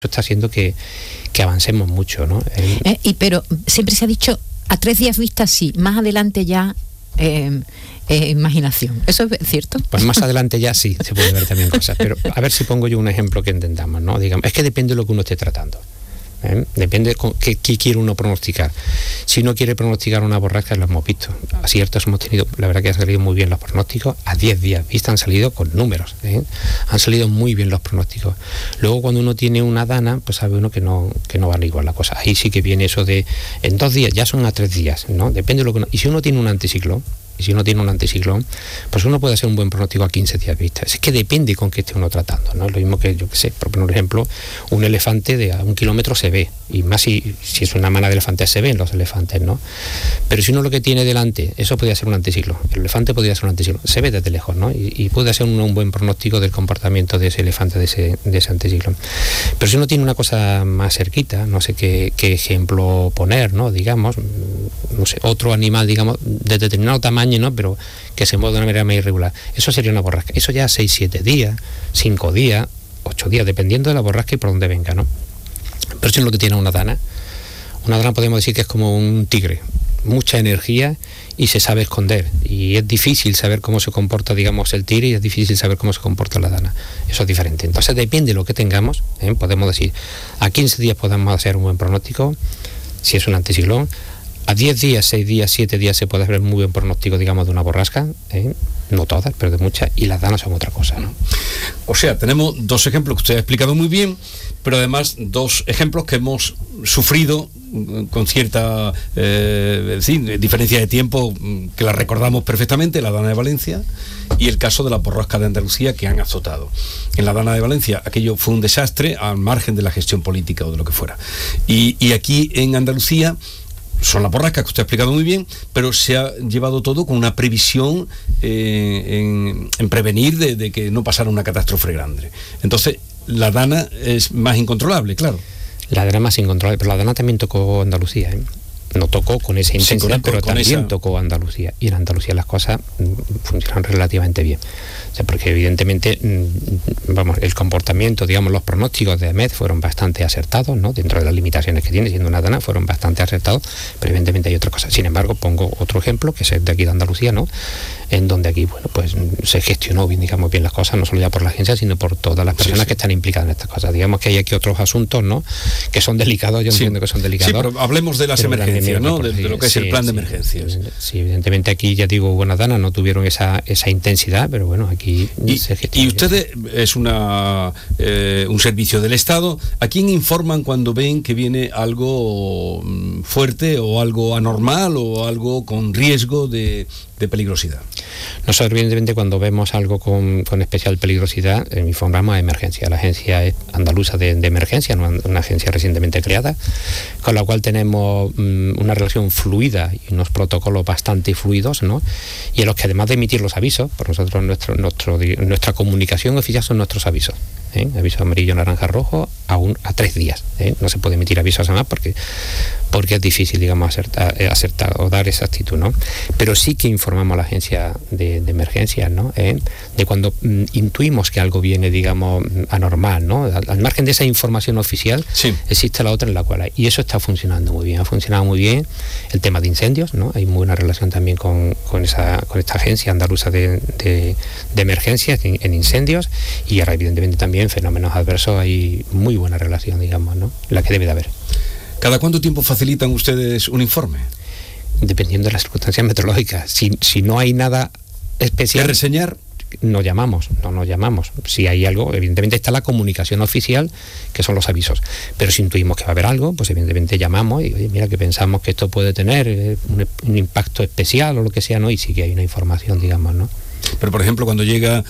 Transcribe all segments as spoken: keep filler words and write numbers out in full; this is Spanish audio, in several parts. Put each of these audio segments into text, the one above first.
está haciendo que, que avancemos mucho, ¿no? El... Eh, y pero siempre se ha dicho a tres días vista sí, más adelante ya eh, eh, imaginación. ¿Eso es cierto? Pues más adelante ya sí, se puede ver también cosas. Pero a ver si pongo yo un ejemplo que entendamos, ¿no? Digamos, es que depende de lo que uno esté tratando. ¿Eh? Depende de qué, qué quiere uno pronosticar. Si uno quiere pronosticar una borrasca, lo hemos visto. Aciertos hemos tenido, la verdad que han salido muy bien los pronósticos. A diez días vista han salido con números, ¿eh? Han salido muy bien los pronósticos. Luego cuando uno tiene una dana, pues sabe uno que no, que no van igual la cosa. Ahí sí que viene eso de en dos días, ya son a tres días, ¿no? Depende de lo que uno, y si uno tiene un anticiclón, y si uno tiene un anticiclón, pues uno puede hacer un buen pronóstico a quince días vista. Es que depende con qué esté uno tratando, ¿no? Es lo mismo que, yo qué sé, por poner un ejemplo, un elefante de a un kilómetro se ve, y más si, si es una manada de elefantes se ven los elefantes, ¿no? Pero si uno lo que tiene delante, eso podría ser un anticiclón, el elefante podría ser un anticiclón, se ve desde lejos, ¿no? Y, y puede hacer uno un buen pronóstico del comportamiento de ese elefante, de ese, de ese anticiclón. Pero si uno tiene una cosa más cerquita, no sé qué, qué ejemplo poner, ¿no? Digamos, no sé, otro animal, digamos, de determinado tamaño, ¿no? Pero que se mueve de una manera más irregular. Eso sería una borrasca. Eso ya seis, siete días, cinco días, ocho días, dependiendo de la borrasca y por dónde venga, ¿no? Pero eso es lo que tiene una dana. Una dana podemos decir que es como un tigre, mucha energía y se sabe esconder. Y es difícil saber cómo se comporta, digamos, el tigre y es difícil saber cómo se comporta la dana. Eso es diferente. Entonces depende de lo que tengamos, ¿eh? Podemos decir, a quince días podemos hacer un buen pronóstico, si es un anticiclón. A diez días, seis días, siete días se puede hacer muy buen pronóstico, digamos, de una borrasca, ¿eh? No todas, pero de muchas, y las danas son otra cosa, ¿no? O sea, tenemos dos ejemplos que usted ha explicado muy bien, pero además dos ejemplos que hemos sufrido con cierta eh, sí, diferencia de tiempo, que la recordamos perfectamente, la dana de Valencia y el caso de la borrasca de Andalucía que han azotado. En la dana de Valencia aquello fue un desastre al margen de la gestión política o de lo que fuera. Y, y aquí en Andalucía son las borrascas que usted ha explicado muy bien, pero se ha llevado todo con una previsión eh, en, en prevenir de, de que no pasara una catástrofe grande. Entonces, la dana es más incontrolable, claro. La dana más incontrolable, pero la dana también tocó Andalucía, ¿eh? No tocó con esa intensidad, sí, con, pero con también esa... tocó Andalucía. Y en Andalucía las cosas funcionan relativamente bien. O sea, porque evidentemente, vamos, el comportamiento, digamos, los pronósticos de AEMET fueron bastante acertados, ¿no? Dentro de las limitaciones que tiene, siendo una dana, fueron bastante acertados, pero evidentemente hay otras cosas. Sin embargo, pongo otro ejemplo, que es el de aquí de Andalucía, ¿no? En donde aquí, bueno, pues se gestionó bien, digamos, bien las cosas, no solo ya por la agencia, sino por todas las personas sí, sí. que están implicadas en estas cosas. Digamos que hay aquí otros asuntos, ¿no? Que son delicados, yo sí. entiendo que son delicados. Sí, pero hablemos de las emergencias, ¿no? De, de lo que es sí, el plan de sí, emergencias. Sí, evidentemente aquí, ya digo, buenas danas no tuvieron esa, esa intensidad, pero bueno, aquí y, se gestiona. Y ustedes, es una eh, un servicio del Estado, ¿a quién informan cuando ven que viene algo fuerte o algo anormal o algo con riesgo de, de peligrosidad? Nosotros, evidentemente, cuando vemos algo con, con especial peligrosidad, eh, informamos a emergencia. La agencia andaluza de, de emergencia, una agencia recientemente creada, con la cual tenemos um, una relación fluida y unos protocolos bastante fluidos, ¿no? Y en los que, además de emitir los avisos, por nosotros nuestro, nuestro, nuestra comunicación oficial son nuestros avisos. ¿eh? Aviso amarillo, naranja, rojo, a, un, a tres días. ¿eh? No se puede emitir avisos además porque, porque es difícil, digamos, acertar, acertar o dar esa actitud, ¿no? Pero sí que informamos a la agencia de, de emergencias, ¿no? ¿Eh? De cuando mm, intuimos que algo viene, digamos, anormal, ¿no? Al, al margen de esa información oficial, sí. existe la otra en la cual hay. Y eso está funcionando muy bien, ha funcionado muy bien el tema de incendios, ¿no? Hay muy buena relación también con, con, esa, con esta agencia andaluza de, de, de emergencias en, en incendios, y ahora evidentemente también en fenómenos adversos hay muy buena relación, digamos, ¿no? La que debe de haber. ¿Cada cuánto tiempo facilitan ustedes un informe? Dependiendo de las circunstancias meteorológicas. Si, si no hay nada especial... ¿De reseñar? No llamamos, no nos llamamos. Si hay algo, evidentemente está la comunicación oficial, que son los avisos. Pero si intuimos que va a haber algo, pues evidentemente llamamos y, oye, mira, que pensamos que esto puede tener un, un impacto especial o lo que sea, ¿no? Y sí que hay una información, digamos, ¿no? Pero, por ejemplo, cuando llega,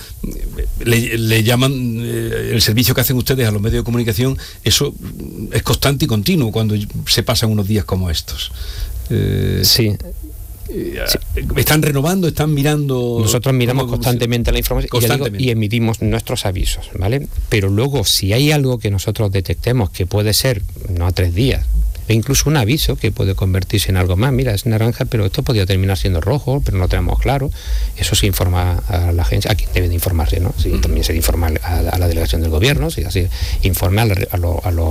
le, le llaman eh, el servicio que hacen ustedes a los medios de comunicación, eso es constante y continuo cuando se pasan unos días como estos. Eh, sí. ¿Están renovando? ¿Están mirando? Nosotros miramos constantemente la información constantemente. Y, digo, y emitimos nuestros avisos, ¿vale? Pero luego, si hay algo que nosotros detectemos que puede ser, no a tres días, e incluso un aviso que puede convertirse en algo más. Mira, es naranja, pero esto podría terminar siendo rojo, pero no tenemos claro. Eso se informa a la agencia, a quien debe de informarse, ¿no? Sí, también se informa a, a la delegación del gobierno, sí, así informe a, la, a, lo, a, lo,